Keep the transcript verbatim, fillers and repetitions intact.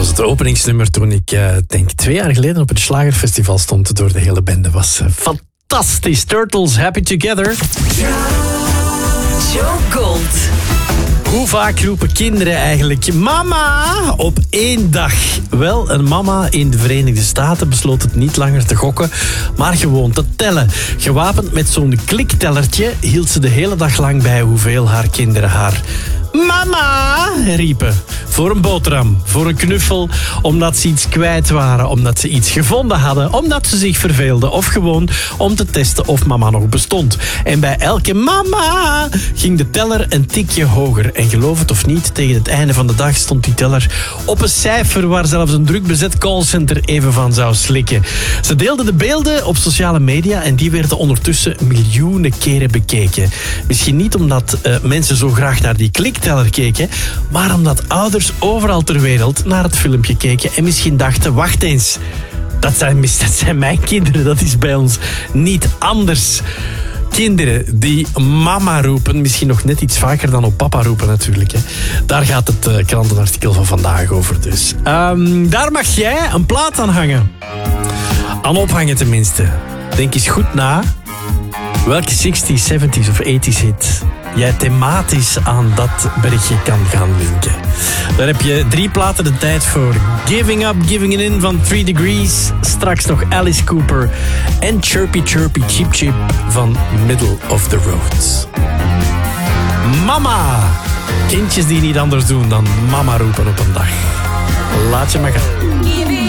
was het openingsnummer toen ik, uh, denk twee jaar geleden op het Slagerfestival stond door de hele bende. Was uh, fantastisch. Turtles, Happy Together. Joe Gold. Hoe vaak roepen kinderen eigenlijk mama op één dag? Wel, een mama in de Verenigde Staten besloot het niet langer te gokken, maar gewoon te tellen. Gewapend met zo'n kliktellertje hield ze de hele dag lang bij hoeveel haar kinderen haar mama riepen. Voor een boterham, voor een knuffel, omdat ze iets kwijt waren, omdat ze iets gevonden hadden, omdat ze zich verveelden of gewoon om te testen of mama nog bestond. En bij elke mama ging de teller een tikje hoger. En geloof het of niet, tegen het einde van de dag stond die teller op een cijfer waar zelfs een druk bezet callcenter even van zou slikken. Ze deelden de beelden op sociale media en die werden ondertussen miljoenen keren bekeken. Misschien niet omdat uh, mensen zo graag naar die klikteller keken, maar omdat ouders overal ter wereld naar het filmpje keken en misschien dachten, wacht eens, dat zijn, dat zijn mijn kinderen, dat is bij ons niet anders. Kinderen die mama roepen, misschien nog net iets vaker dan op papa roepen natuurlijk. Hè. Daar gaat het uh, krantenartikel van vandaag over dus. Um, daar mag jij een plaat aan hangen. Aan ophangen tenminste. Denk eens goed na welke zestig's, zeventig's of tachtig's hit jij thematisch aan dat berichtje kan gaan linken. Daar heb je drie platen de tijd voor. Giving Up, Giving It In van Three Degrees. Straks nog Alice Cooper. En Chirpy Chirpy Cheep Cheep van Middle of the Road. Mama. Kindjes die niet anders doen dan mama roepen op een dag. Laat je maar gaan.